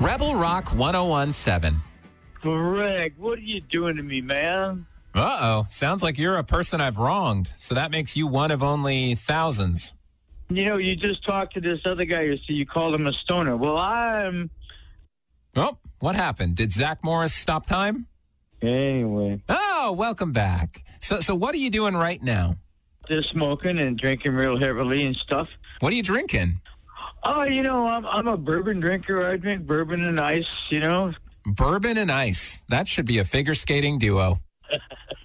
Rebel Rock 1017. Greg, what are you doing to me, man? Uh-oh. Sounds like you're a person I've wronged. So that makes you one of only thousands. You know, you just talked to this other guy, so you called him a stoner. Well, I'm... Oh, what happened? Did Zach Morris stop time? Anyway. Oh, welcome back. So what are you doing right now? Just smoking and drinking real heavily and stuff. What are you drinking? Oh, you know, I'm a bourbon drinker. I drink bourbon and ice, you know. Bourbon and ice. That should be a figure skating duo.